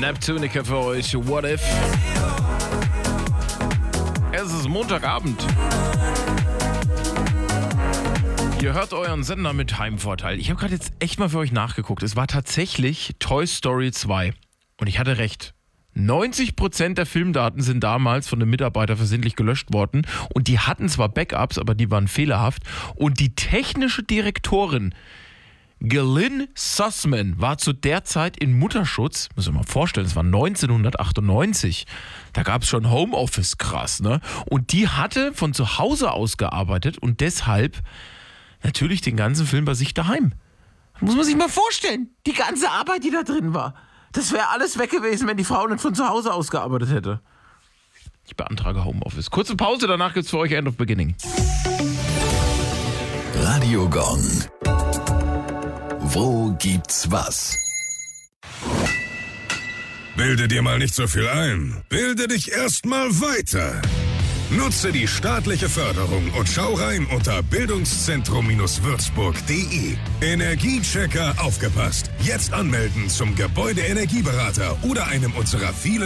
Neptunica für euch. What if? Es ist Montagabend. Ihr hört euren Sender mit Heimvorteil. Ich habe gerade jetzt echt mal für euch nachgeguckt. Es war tatsächlich Toy Story 2. Und ich hatte recht. 90% der Filmdaten sind damals von einem Mitarbeiter versehentlich gelöscht worden. Und die hatten zwar Backups, aber die waren fehlerhaft. Und die technische Direktorin Gillian Sussman war zu der Zeit in Mutterschutz. Muss man mal vorstellen, es war 1998. Da gab es schon Homeoffice, krass, ne? Und die hatte von zu Hause aus gearbeitet und deshalb natürlich den ganzen Film bei sich daheim. Muss man sich mal vorstellen, die ganze Arbeit, die da drin war. Das wäre alles weg gewesen, wenn die Frau nicht von zu Hause aus gearbeitet hätte. Ich beantrage Homeoffice. Kurze Pause, danach gibt's für euch End of Beginning. Radio Gong. Wo gibt's was? Bilde dir mal nicht so viel ein. Bilde dich erstmal weiter. Nutze die staatliche Förderung und schau rein unter bildungszentrum-würzburg.de. Energiechecker aufgepasst. Jetzt anmelden zum Gebäudeenergieberater oder einem unserer vielen